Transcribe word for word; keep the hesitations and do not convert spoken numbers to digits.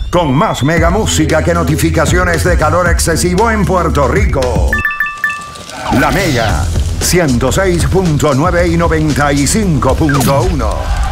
con más mega música que notificaciones de calor excesivo en Puerto Rico. La Mega ciento seis punto nueve y noventa y cinco punto uno.